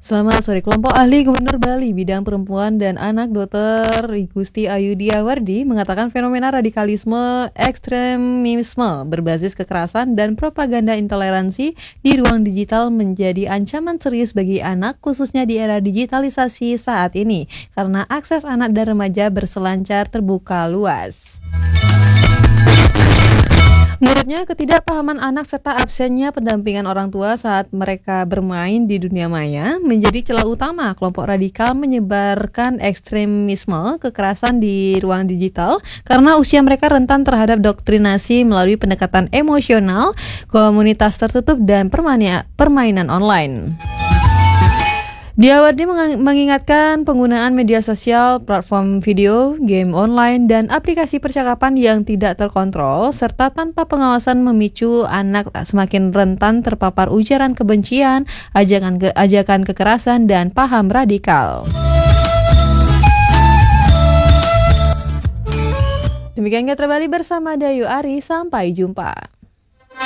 Selamat sore. Kelompok ahli Gubernur Bali bidang perempuan dan anak Dr. Igusti Ayudiawardi mengatakan fenomena radikalisme ekstremisme berbasis kekerasan dan propaganda intoleransi di ruang digital menjadi ancaman serius bagi anak khususnya di era digitalisasi saat ini karena akses anak dan remaja berselancar terbuka luas. Menurutnya, ketidakpahaman anak serta absennya pendampingan orang tua saat mereka bermain di dunia maya menjadi celah utama kelompok radikal menyebarkan ekstremisme kekerasan di ruang digital karena usia mereka rentan terhadap doktrinasi melalui pendekatan emosional, komunitas tertutup, dan permainan online. Diawardi mengingatkan penggunaan media sosial, platform video, game online, dan aplikasi percakapan yang tidak terkontrol serta tanpa pengawasan memicu anak semakin rentan terpapar ujaran kebencian, ajakan kekerasan, dan paham radikal. Demikian Gatra Bali bersama Dayu Ari, sampai jumpa.